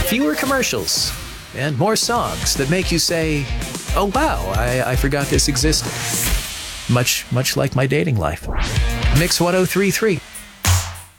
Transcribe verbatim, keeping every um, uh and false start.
fewer commercials, and more songs that make you say, oh wow, I, I forgot this existed. Much, much like my dating life. Mix one oh three point three.